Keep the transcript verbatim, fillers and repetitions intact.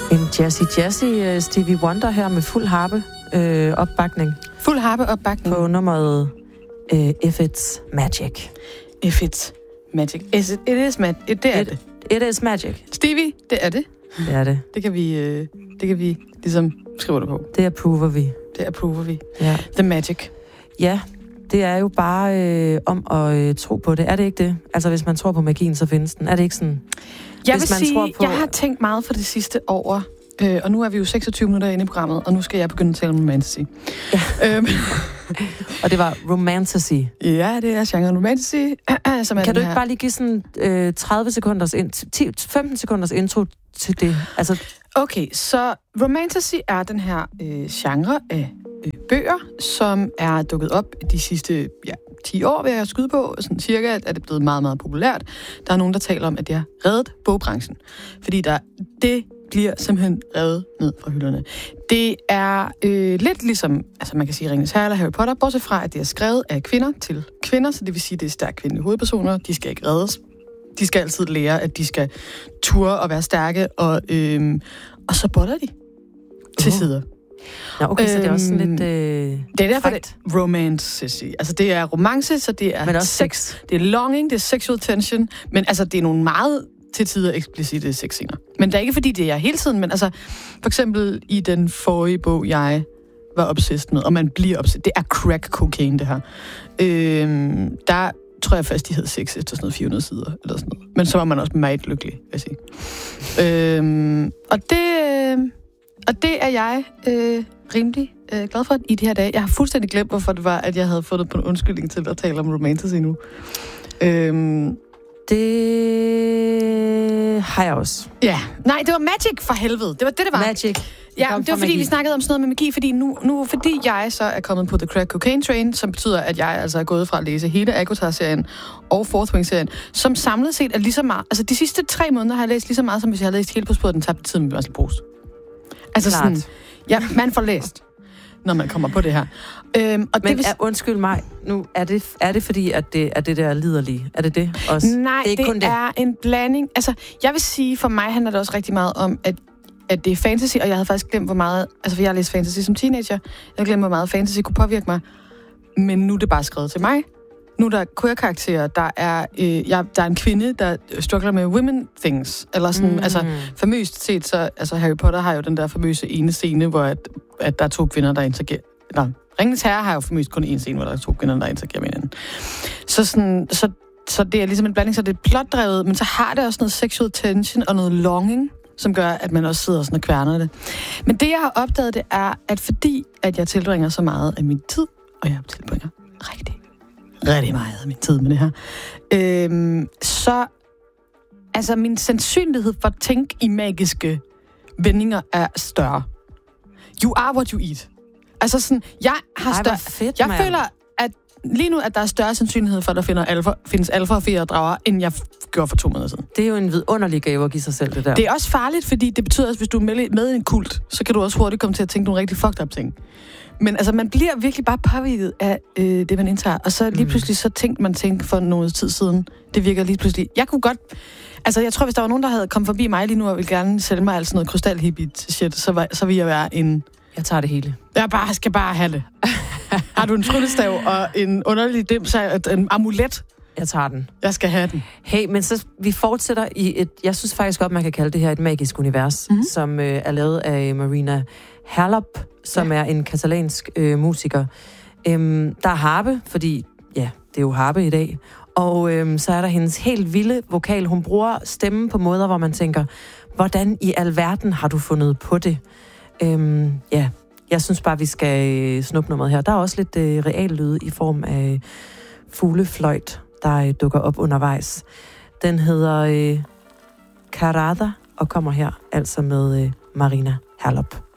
En jazzy jazzy uh, Stevie Wonder her med fuld harpe øh, opbakning. Fuld harpe opbakning. På nummeret øh, If It's Magic. If It's Magic. Is it, it is magic. Det er it, det. It is magic. Stevie, det er det. Det er det. Det kan vi, øh, det kan vi ligesom skrive det på. Det approver vi. Det approver vi. Ja. The magic. Ja, det er jo bare øh, om at øh, tro på det. Er det ikke det? Altså, hvis man tror på magien, så findes den. Er det ikke sådan? Jeg hvis vil man sige, tror på... jeg har tænkt meget for det sidste over, øh, og nu er vi jo seksogtyve minutter inde i programmet, og nu skal jeg begynde at tale om romantasy. Ja. øhm. Og det var romantasy. Ja, det er genre romantasy. Som er kan du ikke her. bare lige give sådan øh, tredive sekunders, ti, femten sekunders intro til det? Altså... Okay, så romantasy er den her øh, genre af øh, bøger, som er dukket op de sidste ja, ti år, vil jeg skyde på. Sådan cirka er det blevet meget, meget populært. Der er nogen, der taler om, at det har reddet bogbranchen. Fordi der, det bliver simpelthen revet ned fra hylderne. Det er øh, lidt ligesom, altså man kan sige Ringenes Herre eller Harry Potter, bortset fra, at det er skrevet af kvinder til kvinder, så det vil sige, at det er stærkt kvindelige hovedpersoner. De skal ikke reddes. De skal altid lære, at de skal ture og være stærke, og, øhm, og så botter de til uh. sider. Nå, okay, øhm, så det er også sådan lidt... Øh, det er derfor, det er romance. Altså, det er romance, så det er men også sex. sex. Det er longing, det er sexual tension, men altså, det er nogle meget til tider eksplicite sexscener. Men det er ikke, fordi det er hele tiden, men altså, for eksempel i den forrige bog, jeg var obsessed med, og man bliver obsessed, det er crack cocaine, det her. Øhm, der tror jeg først, de havde sex efter sådan noget fire hundrede sider, eller sådan noget. Men så var man også meget lykkelig, vil jeg sige. øhm, og, det, og det er jeg øh, rimelig øh, glad for i de her dage. Jeg har fuldstændig glemt, hvorfor det var, at jeg havde fundet på en undskyldning til at tale om romantasy nu. Øhm, det har jeg også. Ja. Nej, det var magic for helvede. Det var det, det var. Magic. Ja, det var fordi, magi. Vi snakkede om sådan noget med magi, fordi nu, nu fordi jeg så er kommet på The Crack Cocaine Train, som betyder, at jeg altså er gået fra at læse hele Avatar-serien og Fourth Wing-serien, som samlet set er lige så meget... Altså, de sidste tre måneder har jeg læst lige så meget, som hvis jeg havde læst hele på sporet, den tabte tiden med Marcel Proust. Altså Klart. sådan... Ja, man får læst, når man kommer på det her. Øhm, og Men det, er, undskyld mig, nu er det, er det fordi, at det er det der liderlige? Er det det også? Nej, det er, det det er en blanding. Altså, jeg vil sige, for mig handler det også rigtig meget om, at at det er fantasy, og jeg havde faktisk glemt, hvor meget... Altså, for jeg har læst fantasy som teenager. Jeg havde glemt, hvor meget fantasy kunne påvirke mig. Men nu er det bare skrevet til mig. Nu er der queer-karakterer. Der er, øh, jeg, der er en kvinde, der struggler med women things. Eller sådan, mm. altså, famøst set, så... Altså, Harry Potter har jo den der famøse ene scene, hvor at, at der er to kvinder, der interagerer... Nej, Ringenes Herre har jo famøst kun en scene, hvor der er to kvinder, der interagerer med hinanden. Så sådan... Så, så det er ligesom en blanding, så det er plotdrevet, men så har det også noget sexual tension og noget longing, som gør, at man også sidder sådan og kværner det. Men det, jeg har opdaget, det er, at fordi, at jeg tilbringer så meget af min tid, og jeg tilbringer rigtig, rigtig meget af min tid med det her, øhm, så, altså, min sandsynlighed for at tænke i magiske vendinger er større. You are what you eat. Altså sådan, jeg har større... Ej, fedt, jeg man. føler, at lige nu, at der er større sandsynlighed for, at der finder alfa, findes alfa og fjer drager, end jeg gjorde for to måneder siden. Det er jo en vidunderlig gave at give sig selv, det der. Det er også farligt, fordi det betyder, at hvis du er med, med i en kult, så kan du også hurtigt komme til at tænke nogle rigtig fucked up ting. Men altså, man bliver virkelig bare påvirket af øh, det, man indtager. Og så lige mm. pludselig, så tænkte man tænke for noget tid siden. Det virker lige pludselig... Jeg kunne godt... Altså, jeg tror, hvis der var nogen, der havde kommet forbi mig lige nu, og ville gerne sælge mig alt sådan noget krystalhippie-shit, så, var, så ville jeg være en... Jeg tager det hele. Jeg bare, skal bare have det. Har du en tryllestav og en underlig dims, en amulet? Jeg tager den. Jeg skal have den. Hey, men så vi fortsætter i et, jeg synes faktisk godt, man kan kalde det her et magisk univers, mm-hmm. som øh, er lavet af Marina Harlop, som ja. er en katalansk øh, musiker. Øhm, der er harpe, fordi, ja, det er jo harpe i dag. Og øhm, så er der hendes helt vilde vokal. Hun bruger stemmen på måder, hvor man tænker, hvordan i alverden har du fundet på det? Øhm, ja, jeg synes bare, vi skal snuppe nummeret her. Der er også lidt øh, real lyd i form af fuglefløjt, der øh, dukker op undervejs. Den hedder øh, Carada og kommer her altså med øh, Marina Harlop.